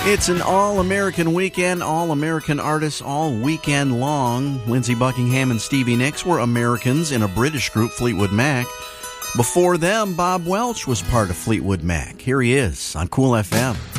It's an all-American weekend, all-American artists all weekend long. Lindsey Buckingham and Stevie Nicks were Americans in a British group, Fleetwood Mac. Before them, Bob Welch was part of Fleetwood Mac. Here he is on Cool FM.